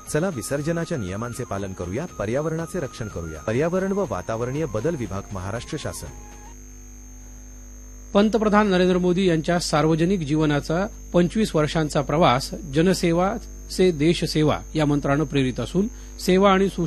चला विसर्जनाच्या नियमांचे पालन करूया, पर्यावरणाचे रक्षण करूया. पर्यावरण व वातावरणीय बदल विभाग, महाराष्ट्र शासन. पंतप्रधान नरेंद्र मोदी यांच्या सार्वजनिक जीवनाचा 25 वर्षांचा प्रवास जनसेवा से देश सेवा या मंत्रानं प्रेरित असून सेवा आणि